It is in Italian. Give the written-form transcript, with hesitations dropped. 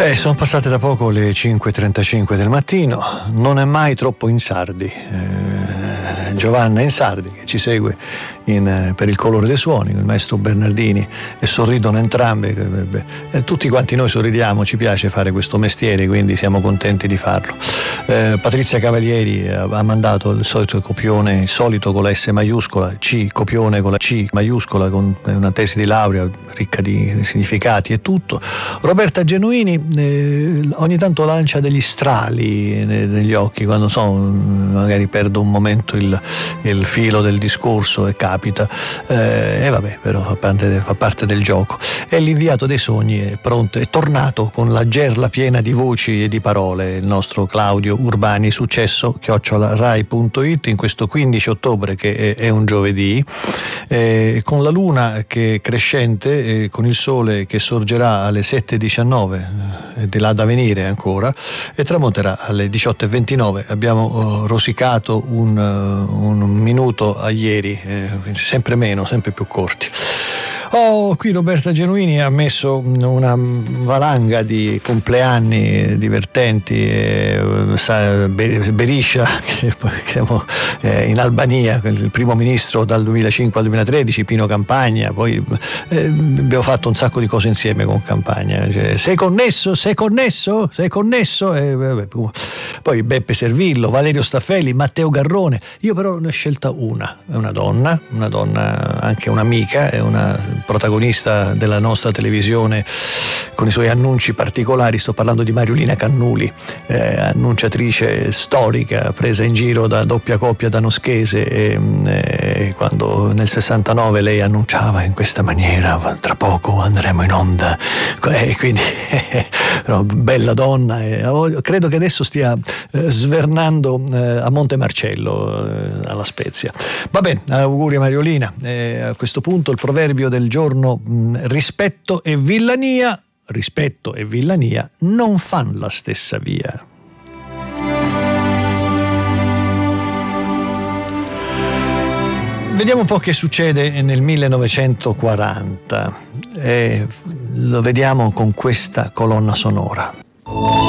Sono passate da poco le 5:35 del mattino, non è mai troppo Insardi. Giovanna Insardi, che ci segue per il colore dei suoni, il maestro Bernardini, e sorridono entrambe. Tutti quanti noi sorridiamo, ci piace fare questo mestiere, quindi siamo contenti di farlo. Patrizia Cavalieri ha mandato il solito copione, il solito con la S maiuscola, copione con la C maiuscola, con una tesi di laurea ricca di significati e tutto. Roberta Genuini ogni tanto lancia degli strali negli occhi quando magari perdo un momento il filo del discorso, e capita, e vabbè, però fa parte del gioco. E l'inviato dei sogni è pronto, è tornato con la gerla piena di voci e di parole, il nostro Claudio Urbani, successo@rai.it in questo 15 ottobre che è un giovedì, con la luna che è crescente, con il sole che sorgerà alle 7:19 di là da venire ancora, e tramonterà alle 18:29. Abbiamo rosicato un minuto a ieri, sempre meno, sempre più corti. Qui Roberta Genuini ha messo una valanga di compleanni divertenti, Berisha, che siamo in Albania, il primo ministro dal 2005 al 2013, Pino Campagna, poi abbiamo fatto un sacco di cose insieme con Campagna, sei connesso? Poi Beppe Servillo, Valerio Staffelli, Matteo Garrone. Io però ne ho scelta una, è una donna anche un'amica, è una protagonista della nostra televisione con i suoi annunci particolari. Sto parlando di Mariolina Cannuli, annunciatrice storica, presa in giro da doppia coppia danoschese, quando nel 69 lei annunciava in questa maniera: tra poco andremo in onda, quindi bella donna, credo che adesso stia svernando a Monte Marcello, alla Spezia. Va bene, auguri Mariolina. A questo punto il proverbio del giorno: rispetto e villania non fanno la stessa via. Vediamo un po' che succede nel 1940, lo vediamo con questa colonna sonora.